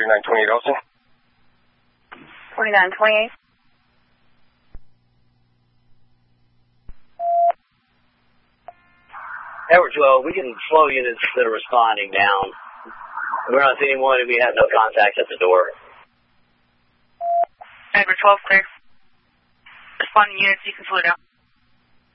4928 Austin. 4928. Edward 12, we can slow units that are responding down. We're not seeing one and we have no contact at the door. Edward 12, clear. Responding units, you can slow down.